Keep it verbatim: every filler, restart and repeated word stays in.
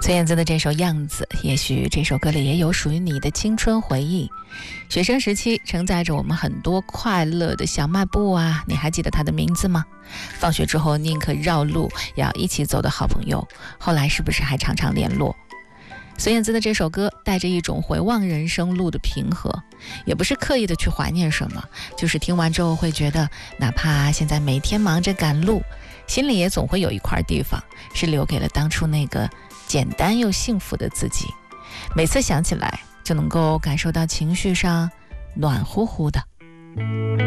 孙燕姿的这首《样子》，也许这首歌里也有属于你的青春回忆。学生时期承载着我们很多快乐的小卖部啊，你还记得它的名字吗？放学之后宁可绕路也要一起走的好朋友，后来是不是还常常联络？孙燕姿的这首歌带着一种回望人生路的平和，也不是刻意的去怀念什么，就是听完之后会觉得，哪怕现在每天忙着赶路，心里也总会有一块地方是留给了当初那个简单又幸福的自己，每次想起来就能够感受到情绪上暖乎乎的。